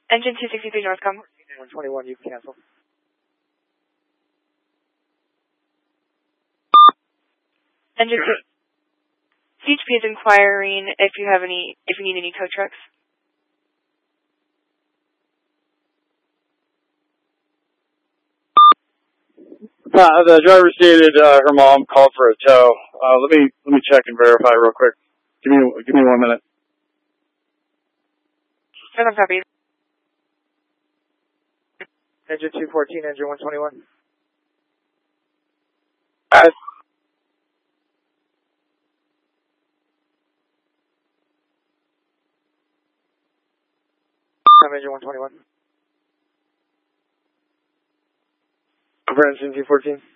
Engine 263 Northcom. 121, you can cancel. Engine CHP is inquiring if you need any tow trucks. The driver stated her mom called for a tow. Let me check and verify real quick. Give me 1 minute. Northern copy. Engine 214, engine 121. Engine 121. Over engine 214.